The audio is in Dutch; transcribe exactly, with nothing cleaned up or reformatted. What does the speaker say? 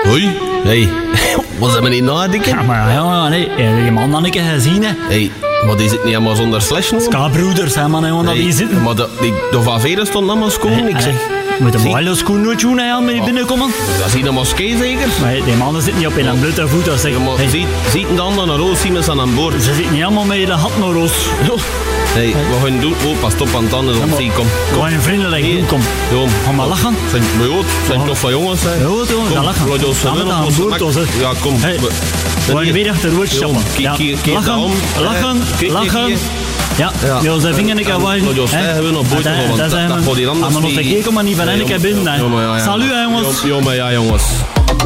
Hoi. Hey. Wat zijn we niet nadenken? Ja, maar ja, nee. Je man dan een keer gezien, hè. Hey, wat is het niet allemaal zonder slash nog? Ska-broeders, hè, man, jongen, dat Hey, hier zitten. maar de, die, de van Veren stond allemaal schoon. Ik zeg... Met een zie- mooie schoen nooit doen, hè, met die binnenkomen. Dat is hier een moskee zeker? Maar die mannen zitten niet op in een blote voet. Dat zeg, Ja, maar hey, ziet, ziet de anderen naar roos, zien we ze aan boord. ze zitten niet allemaal met de hat naar roos. Hey, wat gaan we doen? Oh, pas op aan het tanden, maar- zie, kom. Gewoon een vriendelijk doen, kom. Ja, Ga maar lachen. zijn, maar ja, het zijn toch van jongens, hè? Ja, goed, jongen, ga lachen. laat ons Ga met verder, aan ons boord, mak- ons, hè. Ja, kom. Hey, We- we gaan hier. weer achterover stappen. Keer- Ja, keer- keer lachen, daarom. lachen, Eh, kijk, lachen. kijk, Ja, Ja. ja, zijn vinger een keer waaien. Laat ons zeggen, we nog boord gaan, want dat- dat gaat hier anders Maar nog niet- een keer, kom maar niet van Ja, een keer binnen. hè. ja, maar ja, ja. Salut, hè, jongens. Ja, maar ja, jongens.